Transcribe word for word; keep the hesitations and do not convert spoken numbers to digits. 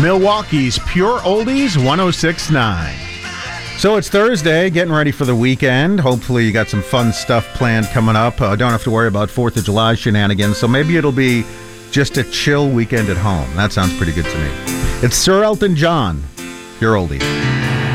Milwaukee's Pure Oldies one oh six point nine. So it's Thursday, getting ready for the weekend. Hopefully you got some fun stuff planned coming up. Uh, don't have to worry about fourth of July shenanigans, so maybe it'll be just a chill weekend at home. That sounds pretty good to me. It's Sir Elton John, Pure Oldies.